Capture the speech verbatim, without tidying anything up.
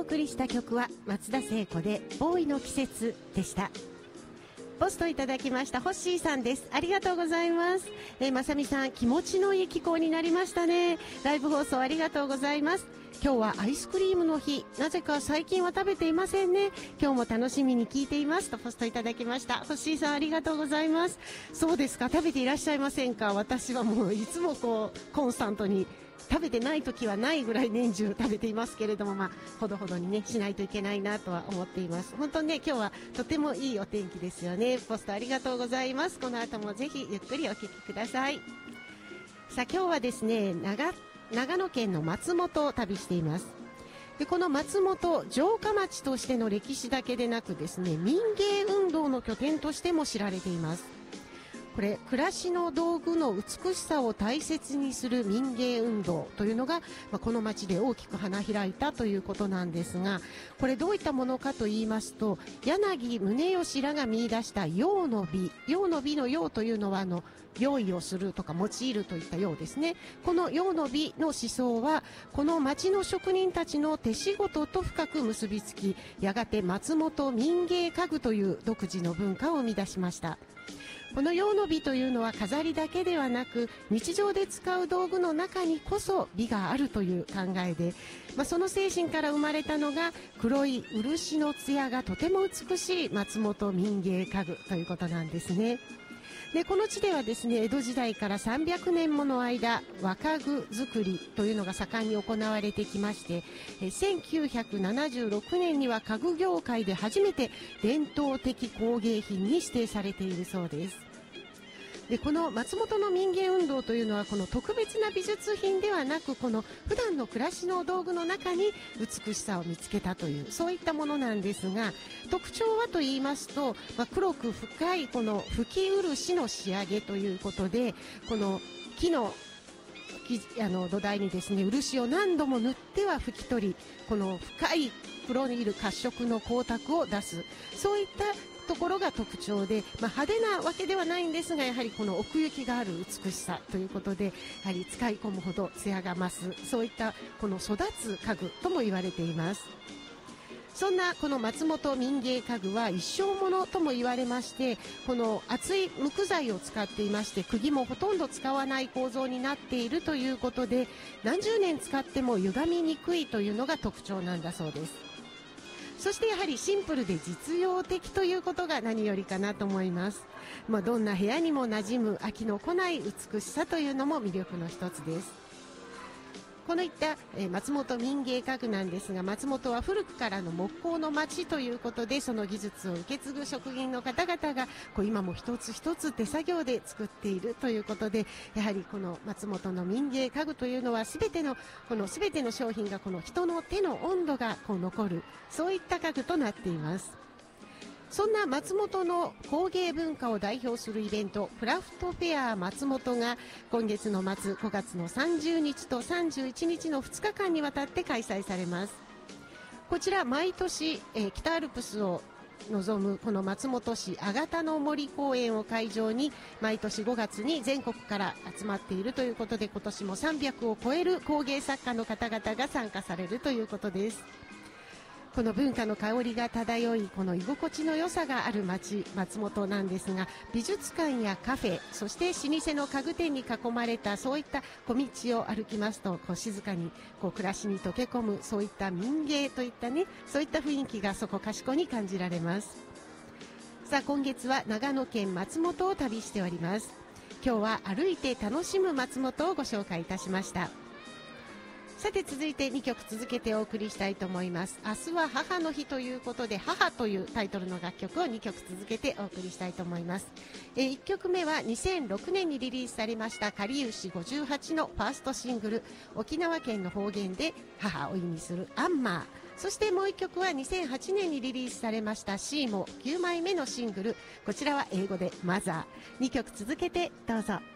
送りした曲は松田聖子でボーイの季節でした。ポストいただきましたホッシーさんです。ありがとうございます。えー、まさみさん、気持ちのいい気候になりましたね。ライブ放送ありがとうございます。今日はアイスクリームの日。なぜか最近は食べていませんね。今日も楽しみに聞いていますとポストいただきました。ホッシーさん、ありがとうございます。そうですか、食べていらっしゃいませんか。私はもういつもこうコンスタントに食べてない時はないぐらい年中食べていますけれども、まあほどほどにねしないといけないなとは思っています。本当にね、今日はとてもいいお天気ですよね。ポストありがとうございます。この後もぜひゆっくりお聞きください。さあ、今日はですね、長長野県の松本を旅しています。で、この松本、城下町としての歴史だけでなくですね、民芸運動の拠点としても知られています。これ、暮らしの道具の美しさを大切にする民芸運動というのが、まあ、この町で大きく花開いたということなんですが、これどういったものかと言いますと、柳宗悦らが見出した用の美、用の美の用というのはあの用意をするとか用いるといった用ですね。この用の美の思想は、この町の職人たちの手仕事と深く結びつき、やがて松本民芸家具という独自の文化を生み出しました。この用の美というのは飾りだけではなく、日常で使う道具の中にこそ美があるという考えで、まあ、その精神から生まれたのが黒い漆の艶がとても美しい松本民芸家具ということなんですね。で、この地ではですね、江戸時代からさんびゃくねんもの間、和家具作りというのが盛んに行われてきまして、せんきゅうひゃくななじゅうろくねんには家具業界で初めて伝統的工芸品に指定されているそうです。で、この松本の民芸運動というのは、この特別な美術品ではなく、この普段の暮らしの道具の中に美しさを見つけたという、そういったものなんですが、特徴はと言いますと、まあ、黒く深いこの吹き漆の仕上げということで、この木のあの土台にですね、漆を何度も塗っては拭き取り、この深い黒にいる褐色の光沢を出す、そういったところが特徴で、まあ、派手なわけではないんですが、やはりこの奥行きがある美しさということで、やはり使い込むほど艶が増す、そういったこの育つ家具とも言われています。そんなこの松本民芸家具は一生ものとも言われまして、この厚い無垢材を使っていまして、釘もほとんど使わない構造になっているということで、何十年使っても歪みにくいというのが特徴なんだそうです。そしてやはりシンプルで実用的ということが何よりかなと思います。まあ、どんな部屋にも馴染む飽きのこない美しさというのも魅力の一つです。このいった、えー、松本民芸家具なんですが、松本は古くからの木工の町ということで、その技術を受け継ぐ職人の方々がこう今も一つ一つ手作業で作っているということで、やはりこの松本の民芸家具というのは全てのこの全ての商品がこの人の手の温度がこう残る、そういった家具となっています。そんな松本の工芸文化を代表するイベント、クラフトフェア松本が今月の末、ごがつのさんじゅうにちとさんじゅういちにちのふつかかんにわたって開催されます。こちら毎年、えー、北アルプスを望むこの松本市あがたの森公園を会場に、毎年ごがつに全国から集まっているということで、今年もさんびゃくを超える工芸作家の方々が参加されるということです。この文化の香りが漂い、この居心地の良さがある町、松本なんですが、美術館やカフェ、そして老舗の家具店に囲まれたそういった小道を歩きますと、こう静かにこう暮らしに溶け込む、そういった民芸といったね、そういった雰囲気がそこかしこに感じられます。さあ、今月は長野県松本を旅しております。今日は歩いて楽しむ松本をご紹介いたしました。さて、続いてにきょく続けてお送りしたいと思います。明日は母の日ということで、母というタイトルの楽曲をにきょく続けてお送りしたいと思います。えー、いっきょくめはにせんろくねんにリリースされましたかりゆしごじゅうはちのファーストシングル、沖縄県の方言で母を意味するアンマー。そしてもういっきょくはにせんはちねんにリリースされましたシーモきゅうまいめのシングル、こちらは英語でマザー。にきょく続けてどうぞ。